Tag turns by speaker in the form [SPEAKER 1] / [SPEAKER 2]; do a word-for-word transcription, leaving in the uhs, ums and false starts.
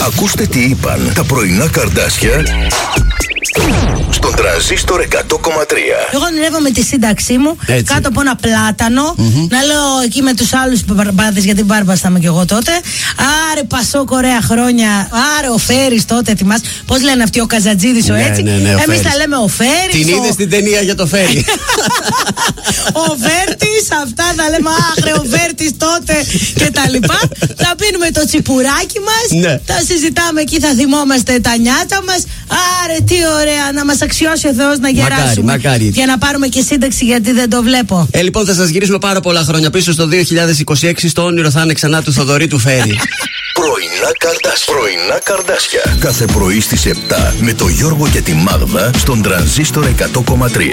[SPEAKER 1] Ακούστε τι είπαν τα πρωινά Καρντάσια στον Τρανζίστορ εκατό κόμμα τρία.
[SPEAKER 2] Εγώ ονειρεύομαι τη σύνταξή μου έτσι, κάτω από ένα πλάτανο. Mm-hmm. Να λέω εκεί με τους άλλους μπαρμπάδες, γιατί μπάρμπαστα είμαι κι εγώ τότε. Άρε Πασόκ, ωραία χρόνια. Άρε ο Φέρης τότε, θυμάσαι. Πώς λένε αυτοί, ο Καζατζίδης, ο έτσι.
[SPEAKER 3] Ναι, ναι, ναι,
[SPEAKER 2] εμείς τα λέμε ο Φέρης.
[SPEAKER 3] Την
[SPEAKER 2] ο...
[SPEAKER 3] είδες στην ταινία για το Φέρι.
[SPEAKER 2] Ο Βέρτης, αυτά τα λέμε. Άχρε ο Βέρτης τότε και τα λοιπά. Θα πίνουμε το τσιπουράκι μας.
[SPEAKER 3] Ναι.
[SPEAKER 2] Θα συζητάμε εκεί, θα θυμόμαστε τα νιάτα μας. Άρε τι ωραία, να μας αξιώσει ο Θεός να γεράσουμε.
[SPEAKER 3] Μακάρι, μακάρι.
[SPEAKER 2] Για να πάρουμε και σύνταξη, γιατί δεν το βλέπω.
[SPEAKER 3] Ε, λοιπόν, θα σας γυρίσουμε πάρα πολλά χρόνια πίσω στο δύο χιλιάδες είκοσι έξι. Στο όνειρο θα είναι ξανά του Θοδωρή του Φέρι.
[SPEAKER 1] Πρωινά Καρντάσια. Πρωινά Καρντάσια. Κάθε πρωί στις επτά με το Γιώργο και τη Μάγδα στον Τρανζίστορ εκατό κόμμα τρία.